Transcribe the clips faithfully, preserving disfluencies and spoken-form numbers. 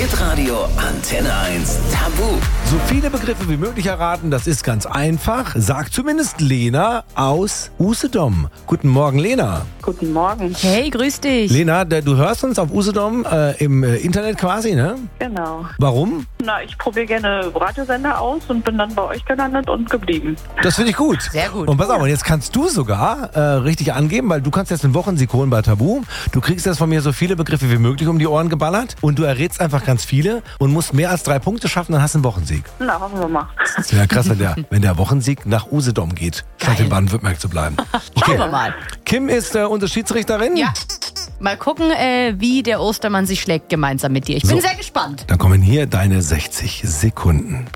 Hitradio Antenne eins Tabu. So viele Begriffe wie möglich erraten, das ist ganz einfach. Sagt zumindest Lena aus Usedom. Guten Morgen, Lena. Guten Morgen. Hey, grüß dich. Lena, der- du hörst uns auf Usedom äh, im äh, Internet quasi, ne? Genau. Warum? Na, ich probiere gerne Radiosender aus und bin dann bei euch gelandet und geblieben. Das finde ich gut. Sehr gut. Und pass auf, und jetzt kannst du sogar äh, richtig angeben, weil du kannst jetzt einen Wochensieg holen bei Tabu. Du kriegst jetzt von mir so viele Begriffe wie möglich um die Ohren geballert und du errätst einfach ganz viele und musst mehr als drei Punkte schaffen, dann hast du einen Wochensieg. Na, hoffen wir mal. Das wäre krass, wenn der, wenn der Wochensieg nach Usedom geht, statt in Baden-Württemberg zu bleiben. Schauen wir mal. Kim ist äh, unsere Schiedsrichterin. Ja. Mal gucken, äh, wie der Ostermann sich schlägt gemeinsam mit dir. Ich bin So. sehr gespannt. Dann kommen hier deine sechzig Sekunden.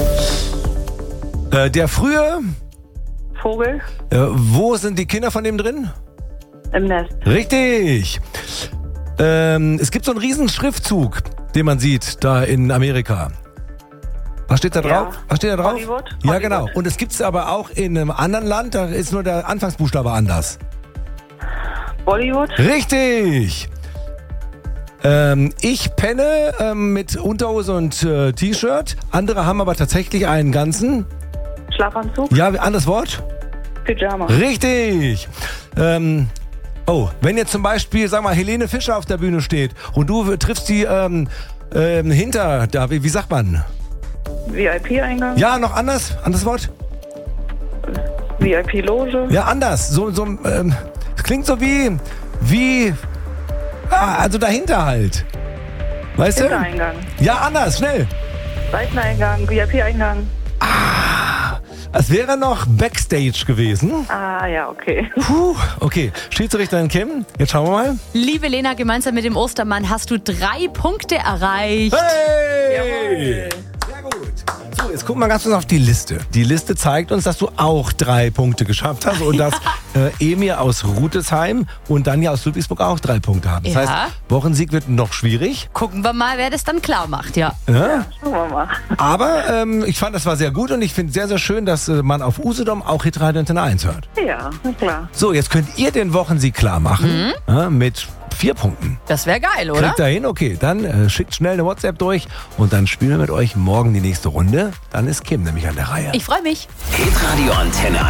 Äh, der frühe, Vogel äh, wo sind die Kinder von dem drin? im Nest. Richtig. Ähm, es gibt so einen riesen Schriftzug, den man sieht da in Amerika. Was steht da drauf? Ja. Was steht da drauf? Hollywood? Ja, Hollywood. genau. Und es gibt es aber auch in einem anderen Land, da ist nur der Anfangsbuchstabe anders. Bollywood. Richtig. Ähm, ich penne ähm, mit Unterhose und äh, T-Shirt. Andere haben aber tatsächlich einen ganzen. Schlafanzug. Ja, anderes Wort? Pyjama. Richtig. Ähm, oh, wenn jetzt zum Beispiel, sag mal, Helene Fischer auf der Bühne steht und du triffst die ähm, ähm, hinter, da, wie, wie sagt man? V I P-Eingang. Ja, noch anders? Anderes Wort? V I P-Loge. Ja, anders. So, so, ähm, es klingt so wie, wie, ah, also dahinter halt. Weißt du? Hintereingang. Ja, anders, schnell. Seiteneingang. V I P-Eingang. Es wäre noch Backstage gewesen. Ah, ja, okay. Puh, okay. Schiedsrichterin Kim, jetzt schauen wir mal. Liebe Lena, gemeinsam mit dem Ostermann hast du drei Punkte erreicht. Hey! Jawohl. Sehr gut. So, jetzt gucken wir ganz kurz auf die Liste. Die Liste zeigt uns, dass du auch drei Punkte geschafft hast und dass äh, Emir aus Rutesheim und Danja aus Ludwigsburg auch drei Punkte haben. Das Ja. heißt, Wochensieg wird noch schwierig. Gucken wir mal, wer das dann klar macht, ja. Ja? Schauen wir mal. Aber ähm, ich fand, das war sehr gut und ich finde sehr, sehr schön, dass äh, man auf Usedom auch Hitradio Antenne eins hört. Ja, na klar. So, jetzt könnt ihr den Wochensieg klar machen ja, mit vier Punkten. Das wäre geil, oder? Kriegt ihr hin? Okay, dann äh, schickt schnell eine WhatsApp durch und dann spielen wir mit euch morgen die nächste Runde. Dann ist Kim nämlich an der Reihe. Ich freue mich. Hitradio Antenne